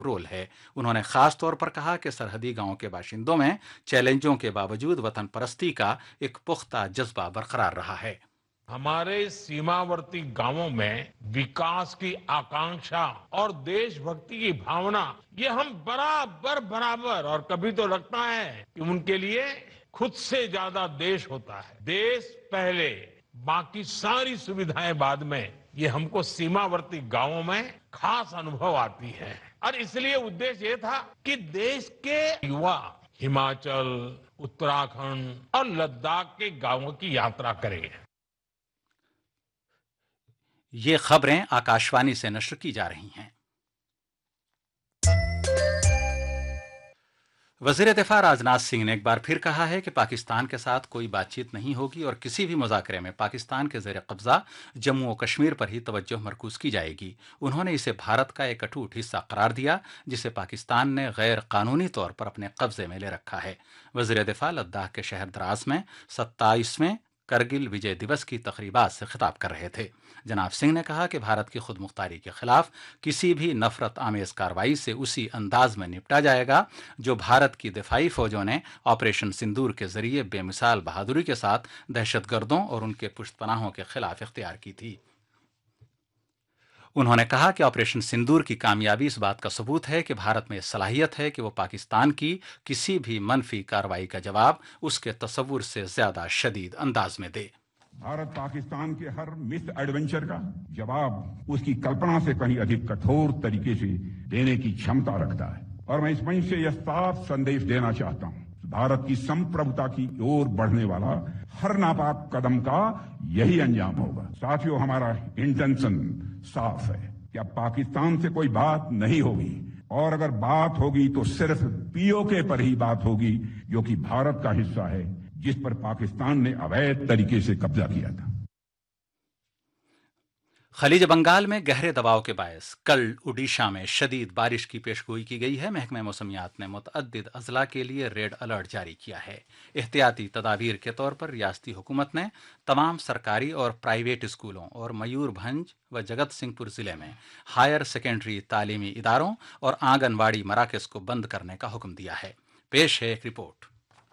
Role ہے۔ انہوں نے خاص طور پر کہا کہ سرحدی گاؤں کے باشندوں میں چیلنجوں کے باوجود وطن پرستی کا ایک پختہ جذبہ برقرار رہا ہے۔ ہمارے سیماورتی گاؤوں میں وکاس کی آکانکشا اور دیش بھکتی کی بھاونا یہ ہم برابر اور کبھی تو لگتا ہے کہ ان کے لیے خود سے زیادہ دیش ہوتا ہے۔ دیش پہلے باقی ساری سویدھائیں بعد میں، یہ ہم کو سیماورتی گاؤوں میں خاص انبھو آتی ہے، اور اس لیے ادیش یہ تھا کہ دیش کے یوا ہماچل، اتراکھنڈ اور لداخ کے گاؤوں کی یاترا کریں۔ یہ خبریں آکاشوانی سے نشر کی جا رہی ہیں۔ وزیر دفاع راجناتھ سنگھ نے ایک بار پھر کہا ہے کہ پاکستان کے ساتھ کوئی بات چیت نہیں ہوگی اور کسی بھی مذاکرے میں پاکستان کے زیر قبضہ جموں و کشمیر پر ہی توجہ مرکوز کی جائے گی۔ انہوں نے اسے بھارت کا ایک اٹوٹ حصہ قرار دیا جسے پاکستان نے غیر قانونی طور پر اپنے قبضے میں لے رکھا ہے۔ وزیر دفاع لداخ کے شہر دراس میں 27ویں کرگل وجے دیوس کی تقریبات سے خطاب کر رہے تھے۔ جناب سنگھ نے کہا کہ بھارت کی خود مختاری کے خلاف کسی بھی نفرت آمیز کارروائی سے اسی انداز میں نپٹا جائے گا جو بھارت کی دفاعی فوجوں نے آپریشن سندور کے ذریعے بے مثال بہادری کے ساتھ دہشت گردوں اور ان کے پشت پناہوں کے خلاف اختیار کی تھی۔ انہوں نے کہا کہ آپریشن سندور کی کامیابی اس بات کا ثبوت ہے کہ بھارت میں صلاحیت ہے کہ وہ پاکستان کی کسی بھی منفی کارروائی کا جواب اس کے تصور سے زیادہ شدید انداز میں دے۔ بھارت پاکستان کے ہر مس ایڈونچر کا جواب اس کی کلپنا سے کہیں ادھک کٹھور طریقے سے دینے کی چھمتا رکھتا ہے، اور میں اس منچ سے یہ صاف سندیش دینا چاہتا ہوں، بھارت کی سمپروتا کی اور بڑھنے والا ہر ناپاک قدم کا یہی انجام ہوگا۔ ساتھیوں، ہمارا انٹینشن صاف ہے کہ اب پاکستان سے کوئی بات نہیں ہوگی، اور اگر بات ہوگی تو صرف پی او کے پر ہی بات ہوگی جو کہ بھارت کا حصہ ہے، جس پر پاکستان نے اویدھ طریقے سے قبضہ کیا تھا۔ خلیج بنگال میں گہرے دباؤ کے باعث کل اڈیشہ میں شدید بارش کی پیشگوئی کی گئی ہے۔ محکمہ موسمیات نے متعدد اضلاع کے لیے ریڈ الرٹ جاری کیا ہے۔ احتیاطی تدابیر کے طور پر ریاستی حکومت نے تمام سرکاری اور پرائیویٹ اسکولوں اور میور بھنج و جگت سنگھ پور ضلع میں ہائر سیکنڈری تعلیمی اداروں اور آنگن واڑی مراکز کو بند کرنے کا حکم دیا ہے۔ پیش ہے ایک رپورٹ۔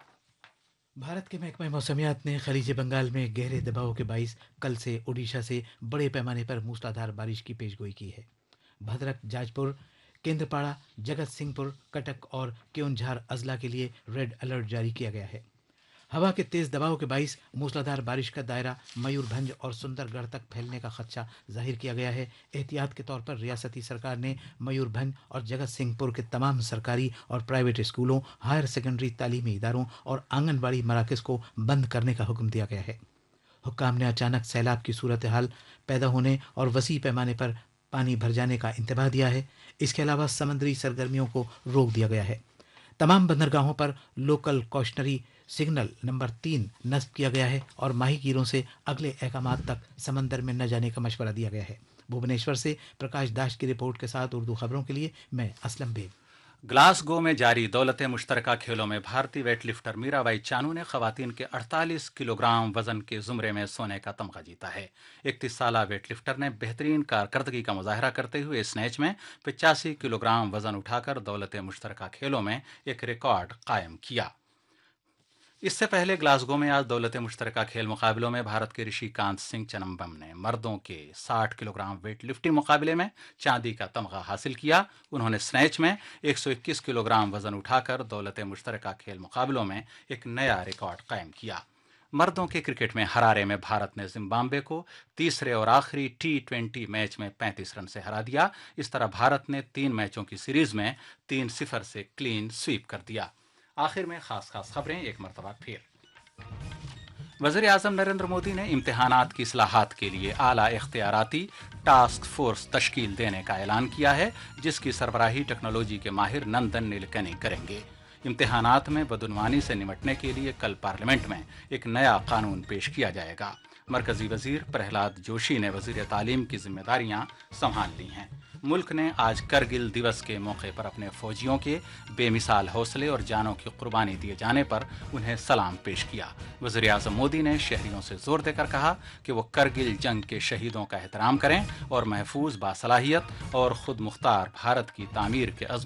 بھارت کے محکمہ موسمیات نے خلیج بنگال میں گہرے دباؤ کے باعث کل سے اڈیشہ سے بڑے پیمانے پر موسلادھار بارش کی پیشگوئی کی ہے۔ بھدرک، جاجپور، کیندرپاڑا، جگت سنگھ پور، کٹک اور کیونجھار اضلاع کے لیے ریڈ الرٹ جاری کیا گیا ہے۔ ہوا کے تیز دباؤ کے باعث موسلادھار بارش کا دائرہ میور بھنج اور سندر گڑھ تک پھیلنے کا خدشہ ظاہر کیا گیا ہے۔ احتیاط کے طور پر ریاستی سرکار نے میور بھنج اور جگت سنگھ پور کے تمام سرکاری اور پرائیویٹ اسکولوں، ہائر سیکنڈری تعلیمی اداروں اور آنگن واڑی مراکز کو بند کرنے کا حکم دیا گیا ہے۔ حکام نے اچانک سیلاب کی صورتحال پیدا ہونے اور وسیع پیمانے پر پانی بھر جانے کا انتباہ دیا ہے۔ اس کے علاوہ سمندری سرگرمیوں کو روک دیا گیا ہے۔ تمام بندرگاہوں پر لوکل کوشنری سگنل نمبر 3 نصب کیا گیا ہے اور ماہی گیروں سے اگلے احکامات تک سمندر میں نہ جانے کا مشورہ دیا گیا ہے۔ بھوبنیشور سے پرکاش داس کی رپورٹ کے ساتھ اردو خبروں کے لیے میں اسلم بیگ۔ گلاسگو میں جاری دولت مشترکہ کھیلوں میں بھارتی ویٹ لفٹر میرا بائی چانو نے خواتین کے 48 کلو گرام وزن کے زمرے میں سونے کا تمغہ جیتا ہے۔ 31 سالہ ویٹ لفٹر نے بہترین کارکردگی کا مظاہرہ کرتے ہوئے اسنیچ میں 85 کلو گرام وزن اٹھا کر دولت مشترکہ کھیلوں میں ایک ریکارڈ قائم کیا۔ اس سے پہلے گلاسگو میں آج دولت مشترکہ کھیل مقابلوں میں بھارت کے رشی کانت سنگھ چنمبم نے مردوں کے 60 کلو گرام ویٹ لفٹنگ مقابلے میں چاندی کا تمغہ حاصل کیا۔ انہوں نے سنیچ میں 121 کلو گرام وزن اٹھا کر دولت مشترکہ کھیل مقابلوں میں ایک نیا ریکارڈ قائم کیا۔ مردوں کے کرکٹ میں ہرارے میں بھارت نے زمبابوے کو تیسرے اور آخری T20 میچ میں 35 رن سے ہرا دیا۔ اس طرح بھارت نے 3 میچوں کی سیریز میں 3-0 سے کلین سویپ کر دیا۔ آخر میں خاص خبریں ایک مرتبہ پھر۔ وزیر اعظم نریندر مودی نے امتحانات کی اصلاحات کے لیے اعلیٰ اختیاراتی ٹاسک فورس تشکیل دینے کا اعلان کیا ہے، جس کی سربراہی ٹیکنالوجی کے ماہر نندن نیلکنی کریں گے۔ امتحانات میں بدعنوانی سے نمٹنے کے لیے کل پارلیمنٹ میں ایک نیا قانون پیش کیا جائے گا۔ مرکزی وزیر پرہلاد جوشی نے وزیر تعلیم کی ذمہ داریاں سنبھال لی ہیں۔ ملک نے آج کرگل دیوس کے موقع پر اپنے فوجیوں کے بے مثال حوصلے اور جانوں کی قربانی دیے جانے پر انہیں سلام پیش کیا۔ وزیر اعظم مودی نے شہریوں سے زور دے کر کہا کہ وہ کرگل جنگ کے شہیدوں کا احترام کریں اور محفوظ، باصلاحیت اور خود مختار بھارت کی تعمیر کے عزم